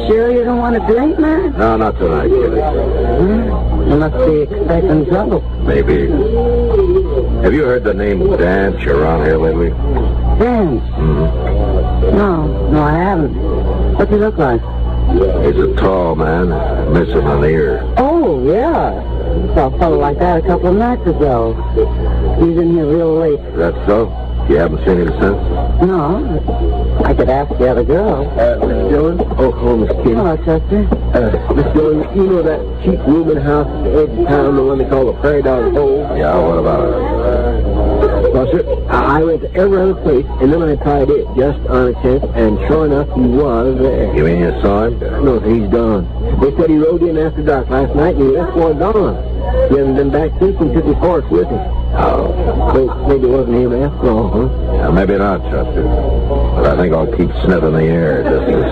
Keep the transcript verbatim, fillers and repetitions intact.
sure you don't want to drink, man? No, not tonight, Kitty. Hmm? You must be expecting trouble. Maybe. Have you heard the name Dance around here lately? Dance? Mm-hmm. No, no, I haven't. What's he look like? He's a tall man, missing an ear. Oh, yeah. I saw a fellow like that a couple of nights ago. He's in here real late. That's so? You haven't seen him since? No. I could ask the other girl. Uh, Miss Dillon? Oh, hello, Miss Kitty. Hello, Chester. Uh, Miss Dillon, you know that cheap rooming house at the edge of town, the one they call the Prairie Dog Hole? Yeah, what about it? Well, sir, I I went to every other place, and then I tried it just on a chance, and sure enough, he was there. You mean you saw him? No, sir, he's gone. They said he rode in after dark last night, and he left for dawn. He hasn't been back since and took his horse with him. Oh. So maybe it wasn't him after all, huh? Yeah, maybe not, Chester. But I think I'll keep sniffing the air just to